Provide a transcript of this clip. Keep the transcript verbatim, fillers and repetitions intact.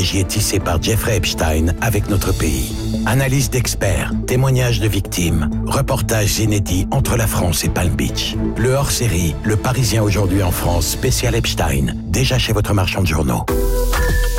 privilégiée tissée par Jeffrey Epstein avec notre pays. Analyse d'experts, témoignages de victimes, reportages inédits entre la France et Palm Beach. Le hors-série, Le Parisien aujourd'hui en France, spécial Epstein, déjà chez votre marchand de journaux.